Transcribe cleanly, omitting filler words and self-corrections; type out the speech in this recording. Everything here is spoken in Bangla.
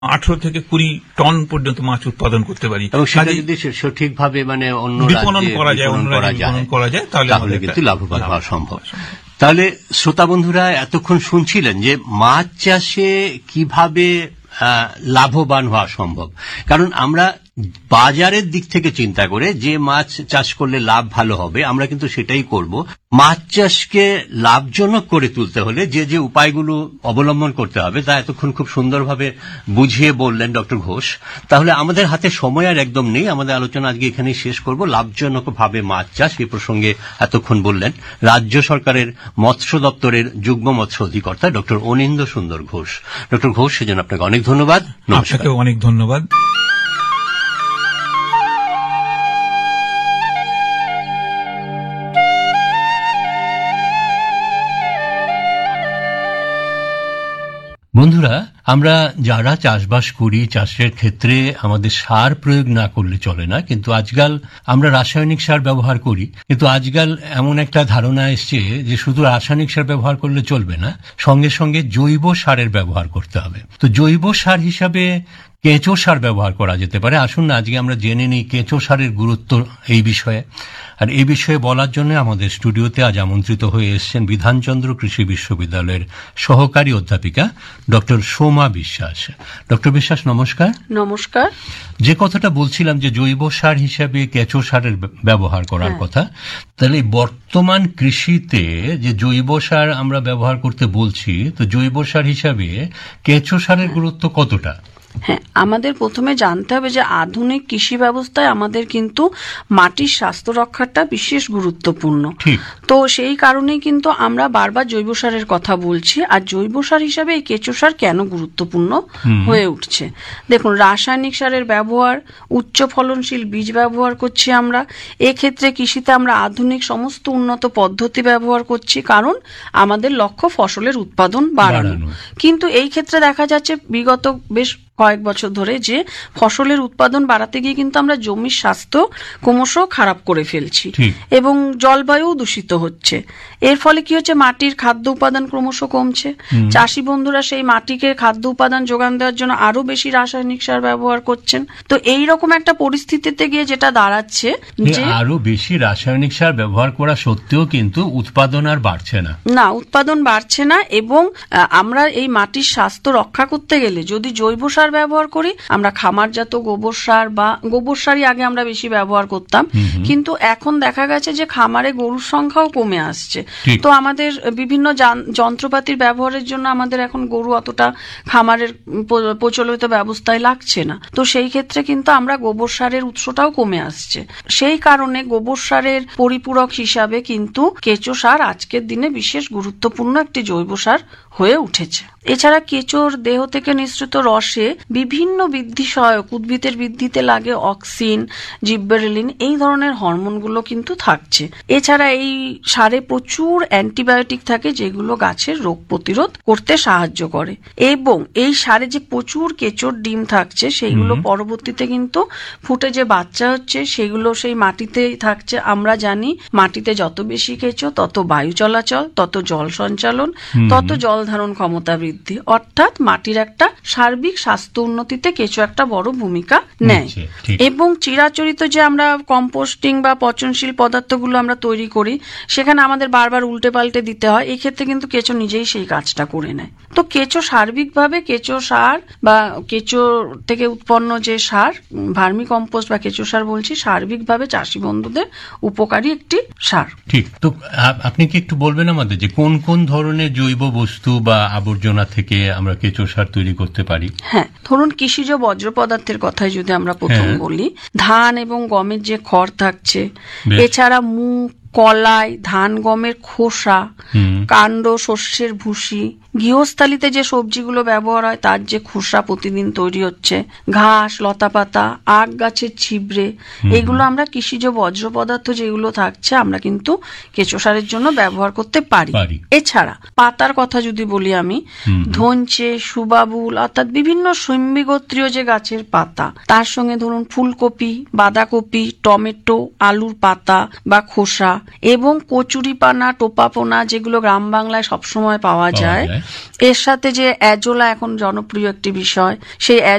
18 থেকে 20 টন পর্যন্ত মাছ উৎপাদন করতে পারি, এবং সেটা যদি সঠিকভাবে মানে অন্য বিপণন করা যায় তাহলে কিন্তু লাভবান হওয়া সম্ভব। তাহলে শ্রোতা বন্ধুরা এতক্ষণ শুনছিলেন যে মাছ চাষে কিভাবে লাভবান হওয়া সম্ভব। কারণ আমরা বাজারের দিক থেকে চিন্তা করে যে মাছ চাষ করলে লাভ ভালো হবে আমরা কিন্তু সেটাই করব। মাছ চাষকে লাভজনক করে তুলতে হলে যে যে উপায়গুলো অবলম্বন করতে হবে তা এতক্ষণ খুব সুন্দরভাবে বুঝিয়ে বললেন ডক্টর ঘোষ। তাহলে আমাদের হাতে সময় আর একদম নেই, আমাদের আলোচনা আজকে এখানেই শেষ করব। লাভজনকভাবে মাছ চাষ এই প্রসঙ্গে এতক্ষণ বললেন রাজ্য সরকারের মৎস্য দপ্তরের যুগ্ম মৎস্য অধিকর্তা ডক্টর অনিন্দ্য সুন্দর ঘোষ। ডক্টর ঘোষ, সেজন্য আপনাকে অনেক ধন্যবাদ। আপনাকে অনেক ধন্যবাদ। বন্ধুরা, আমরা যারা চাষবাস করি চাষের ক্ষেত্রে আমাদের সার প্রয়োগ না করলে চলে না, কিন্তু আজকাল আমরা রাসায়নিক সার ব্যবহার করি। কিন্তু আজকাল এমন একটা ধারণা এসছে যে শুধু রাসায়নিক সার ব্যবহার করলে চলবে না, সঙ্গে সঙ্গে জৈব সারের ব্যবহার করতে হবে। তো জৈব সার হিসাবে কেঁচো সার ব্যবহার করা যেতে পারে। আসুন না আজকে আমরা জেনে নিই কেঁচো সারের গুরুত্ব এই বিষয়ে। আর এই বিষয়ে বলার জন্য আমাদের স্টুডিওতে আজ আমন্ত্রিত হয়ে এসেছেন বিধানচন্দ্র কৃষি বিশ্ববিদ্যালয়ের সহকারী অধ্যাপিকা ডক্টর সোমা বিশ্বাস। ডক্টর বিশ্বাস, নমস্কার। নমস্কার। যে কথাটা বলছিলাম যে জৈব সার হিসাবে কেঁচো সারের ব্যবহার করার কথা, তাহলে বর্তমান কৃষিতে যে জৈব সার আমরা ব্যবহার করতে বলছি, তো জৈব সার হিসাবে কেঁচো সারের গুরুত্ব কতটা? হ্যাঁ, আমাদের প্রথমে জানতে হবে যে আধুনিক কৃষি ব্যবস্থায় আমাদের কিন্তু মাটির স্বাস্থ্য রক্ষাটা বিশেষ গুরুত্বপূর্ণ। তো সেই কারণেই কিন্তু আমরা বারবার জৈব সারের কথা বলছি। আর জৈব সার হিসাবে এই কেঁচো সার কেন গুরুত্বপূর্ণ হয়ে উঠছে? দেখুন, রাসায়নিক সারের ব্যবহার, উচ্চ ফলনশীল বীজ ব্যবহার করছি আমরা। এক্ষেত্রে কৃষিতে আমরা আধুনিক সমস্ত উন্নত পদ্ধতি ব্যবহার করছি, কারণ আমাদের লক্ষ্য ফসলের উৎপাদন বাড়ানো। কিন্তু এই ক্ষেত্রে দেখা যাচ্ছে বিগত বেশ কয়েক বছর ধরে যে ফসলের উৎপাদন বাড়াতে গিয়ে কিন্তু আমরা জমির স্বাস্থ্য ক্রমশ খারাপ করে ফেলছি এবং জলবায়ু দূষিত হচ্ছে। এর ফলে কি হচ্ছে, মাটির খাদ্য উপাদান ক্রমশ কমছে। চাষি বন্ধুরা সেই মাটিকে খাদ্য উপাদান যোগান দেওয়ার জন্য আরো বেশি রাসায়নিক সার ব্যবহার করছেন। তো এই রকম একটা পরিস্থিতিতে গিয়ে যেটা দাঁড়াচ্ছে যে আরো বেশি রাসায়নিক সার ব্যবহার করা সত্ত্বেও কিন্তু উৎপাদন আর বাড়ছে না। না, উৎপাদন বাড়ছে না। এবং আমরা এই মাটির স্বাস্থ্য রক্ষা করতে গেলে যদি জৈব সার ব্যবহার করি, আমরা খামারজাত গোবর সার বা গোবর সারই আগে আমরা বেশি ব্যবহার করতাম, কিন্তু এখন দেখা গেছে যে খামারে গরুর সংখ্যাও কমে আসছে। তো আমাদের বিভিন্ন যন্ত্রপাতির ব্যবহারের জন্য আমাদের এখন গরু অতটা খামারের প্রচলিত ব্যবস্থায় লাগছে না। তো সেই ক্ষেত্রে কিন্তু আমরা গোবর সারের উৎসটাও কমে আসছে। সেই কারণে গোবর সারের পরিপূরক হিসাবে কিন্তু কেঁচো সার আজকের দিনে বিশেষ গুরুত্বপূর্ণ একটি জৈব সার হয়ে উঠেছে। এছাড়া কেঁচোর দেহ থেকে নিঃসৃত রসে বিভিন্ন বৃদ্ধি সহায়ক, উদ্ভিদের বৃদ্ধিতে লাগে অক্সিন, জিব্বেরেলিন, এই ধরনের হরমোনগুলো কিন্তু থাকছে। এছাড়া এই সারে প্রচুর অ্যান্টিবায়োটিক থাকে যেগুলো গাছের রোগ প্রতিরোধ করতে সাহায্য করে। এবং এই সারে যে প্রচুর কেঁচোর ডিম থাকছে সেইগুলো পরবর্তীতে কিন্তু ফুটে যে বাচ্চা হচ্ছে সেগুলো সেই মাটিতেই থাকছে। আমরা জানি মাটিতে যত বেশি কেঁচো তত বায়ু চলাচল, তত জল সঞ্চালন, তত জল ধারণ ক্ষমতা বৃদ্ধি, অর্থাৎ মাটির একটা সার্বিক স্বাস্থ্য উন্নতিতে কেঁচো একটা বড় ভূমিকা নেয়। এবং চিরাচরিত যে আমরা কম্পোস্টিং বা পচনশীল পদার্থগুলো আমরা তৈরি করি সেখানে আমাদের বারবার উল্টে পাল্টে দিতে হয়, এই ক্ষেত্রে কিন্তু কেঁচো নিজেই সেই কাজটা করে নেয়। তো কেঁচো সার্বিকভাবে কেঁচো সার বা কেঁচো থেকে উৎপন্ন যে সার, ভার্মি কম্পোস্ট বা কেঁচো সার বলছি, সার্বিকভাবে চাষি বন্ধুদের উপকারী একটি সার। ঠিক। তো আপনি কি একটু বলবেন আমাদের যে কোন কোন ধরনের জৈব বস্তু বা আবর্জনা থেকে আমরা কেঁচো সার তৈরি করতে পারি? হ্যাঁ, ধরুন কৃষিজ বর্জ্য পদার্থের কথাই যদি আমরা প্রথম বলি, ধান এবং গমের যে খড় থাকছে, এছাড়া মুগ, কলাই, ধান গমের খোসা, কাণ্ড, শস্যের ভুসি, গৃহস্থালিতে যে সবজিগুলো ব্যবহার হয় তার যে খোসা প্রতিদিন তৈরি হচ্ছে, ঘাস, লতাপাতা, আখ গাছের ছিবড়ে, এগুলো আমরা কৃষিজ বর্জ্য পদার্থ যেগুলো থাকছে আমরা কিন্তু কেঁচো সারের জন্য ব্যবহার করতে পারি। এছাড়া পাতার কথা যদি বলি আমি, ধনচে, সুবাবুল অর্থাৎ বিভিন্ন শৈম্বিগোত্রীয় যে গাছের পাতা, তার সঙ্গে ধরুন ফুলকপি, বাঁধাকপি, টমেটো, আলুর পাতা বা খোসা এবং কচুরিপানা, টোপাপোনা যেগুলো গ্রাম বাংলায় সবসময় পাওয়া যায়, এর সাথে যে অ্যাজোলা এখন জনপ্রিয় একটি বিষয়, সেই